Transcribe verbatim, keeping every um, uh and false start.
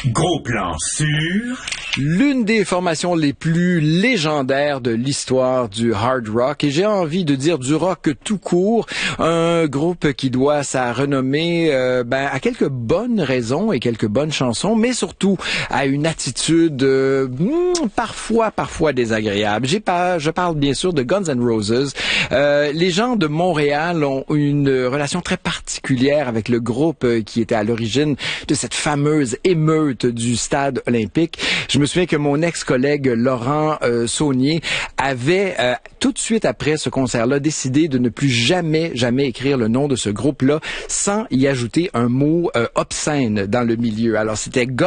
Gros plan sur... L'une des formations les plus légendaires de l'histoire du hard rock, et j'ai envie de dire du rock tout court, un groupe qui doit sa renommée euh, ben, à quelques bonnes raisons et quelques bonnes chansons, mais surtout à une attitude euh, hmm, parfois, parfois désagréable. J'ai pas, je parle bien sûr de Guns N' Roses. Euh, les gens de Montréal ont une relation très particulière avec le groupe qui était à l'origine de cette fameuse émeute du stade olympique. Je me souviens que mon ex-collègue Laurent euh, Saunier avait euh, tout de suite après ce concert-là décidé de ne plus jamais, jamais écrire le nom de ce groupe-là sans y ajouter un mot euh, obscène dans le milieu. Alors c'était